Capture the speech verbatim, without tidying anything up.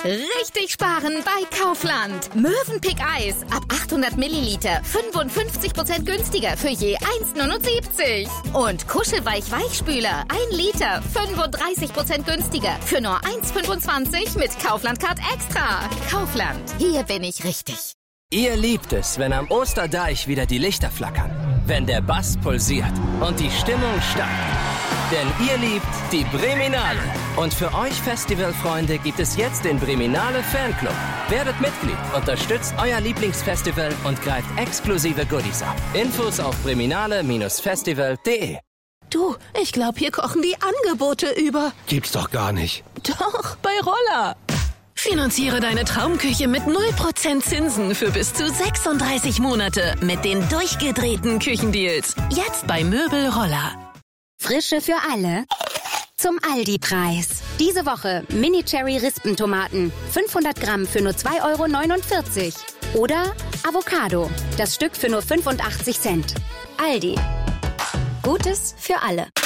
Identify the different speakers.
Speaker 1: Richtig sparen bei Kaufland. Mövenpick Eis ab achthundert Milliliter, fünfundfünfzig Prozent günstiger für je eins Komma neunundsiebzig. Und Kuschelweich Weichspüler, ein Liter, fünfunddreißig Prozent günstiger für nur eins Komma fünfundzwanzig mit Kaufland Card Extra. Kaufland, hier bin ich richtig.
Speaker 2: Ihr liebt es, wenn am Osterdeich wieder die Lichter flackern, wenn der Bass pulsiert und die Stimmung steigt. Denn ihr liebt die Breminale. Und für euch Festivalfreunde gibt es jetzt den Breminale Fanclub. Werdet Mitglied, unterstützt euer Lieblingsfestival und greift exklusive Goodies ab. Infos auf breminale Festival punkt de.
Speaker 3: Du, ich glaube, hier kochen die Angebote über.
Speaker 4: Gibt's doch gar nicht.
Speaker 3: Doch, bei Roller. Finanziere deine Traumküche mit null Prozent Zinsen für bis zu sechsunddreißig Monate mit den durchgedrehten Küchendeals. Jetzt bei Möbel Roller.
Speaker 5: Frische für alle zum Aldi-Preis. Diese Woche Mini-Cherry-Rispentomaten. fünfhundert Gramm für nur zwei Euro neunundvierzig. Oder Avocado. Das Stück für nur fünfundachtzig Cent. Aldi. Gutes für alle.